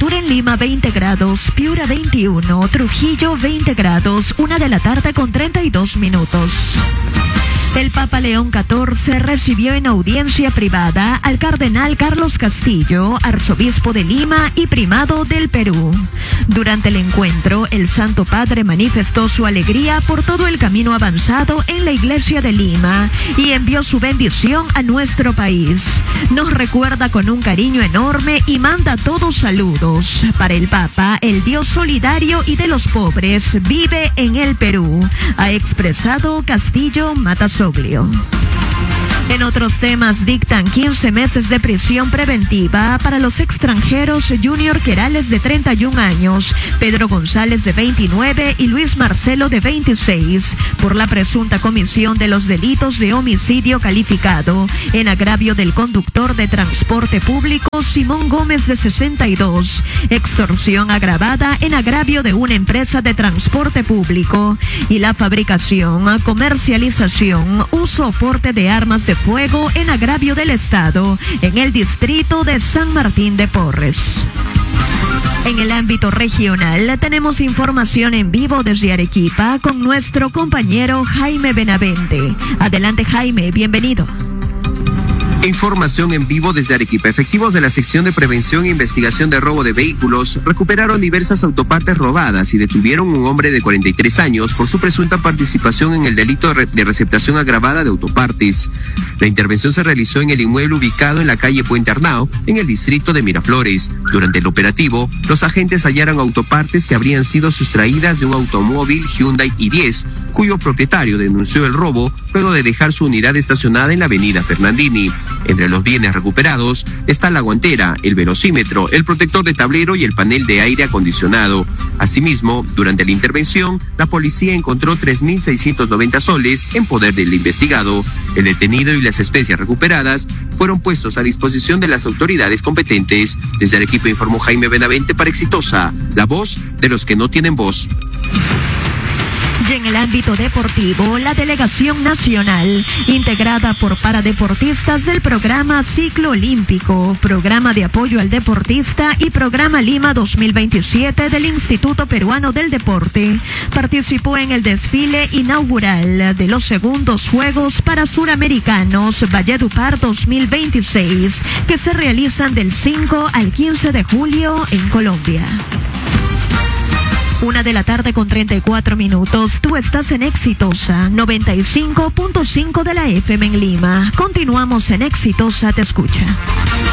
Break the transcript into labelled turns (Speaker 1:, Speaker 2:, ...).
Speaker 1: temperatura en Lima 20 grados, Piura 21, Trujillo 20 grados, 1:00 con 32 minutos. El Papa León XIV recibió en audiencia privada al cardenal Carlos Castillo, arzobispo de Lima y primado del Perú. Durante el encuentro, el Santo Padre manifestó su alegría por todo el camino avanzado en la Iglesia de Lima y envió su bendición a nuestro país. Nos recuerda con un cariño enorme y manda todos saludos. Para el Papa, el Dios solidario y de los pobres vive en el Perú, ha expresado Castillo Matasoglio. En otros temas, dictan 15 meses de prisión preventiva para los extranjeros Junior Querales de 31 años, Pedro González de 29 y Luis Marcelo de 26 por la presunta comisión de los delitos de homicidio calificado en agravio del conductor de transporte público Simón Gómez de 62, extorsión agravada en agravio de una empresa de transporte público y la fabricación, comercialización, uso o porte de armas de fuego en agravio del Estado en el distrito de San Martín de Porres. En el ámbito regional tenemos información en vivo desde Arequipa con nuestro compañero Jaime Benavente. Adelante, Jaime, bienvenido.
Speaker 2: Información en vivo desde Arequipa. Efectivos de la sección de prevención e investigación de robo de vehículos recuperaron diversas autopartes robadas y detuvieron a un hombre de 43 años por su presunta participación en el delito de receptación agravada de autopartes. La intervención se realizó en el inmueble ubicado en la calle Puente Arnao, en el distrito de Miraflores. Durante el operativo, los agentes hallaron autopartes que habrían sido sustraídas de un automóvil Hyundai i10, cuyo propietario denunció el robo luego de dejar su unidad estacionada en la avenida Fernandini. Entre los bienes recuperados está la guantera, el velocímetro, el protector de tablero y el panel de aire acondicionado. Asimismo, durante la intervención, la policía encontró 3.690 soles en poder del investigado. El detenido y las especies recuperadas fueron puestos a disposición de las autoridades competentes. Desde Arequipa informó Jaime Benavente para Exitosa, la voz de los que no tienen voz.
Speaker 1: Y en el ámbito deportivo, la delegación nacional, integrada por paradeportistas del programa Ciclo Olímpico, Programa de Apoyo al Deportista y Programa Lima 2027 del Instituto Peruano del Deporte, participó en el desfile inaugural de los segundos Juegos para Suramericanos Valledupar 2026, que se realizan del 5 al 15 de julio en Colombia. 1:00 con 34 minutos. Tú estás en Exitosa 95.5 de la FM en Lima. Continuamos en Exitosa Te Escucha.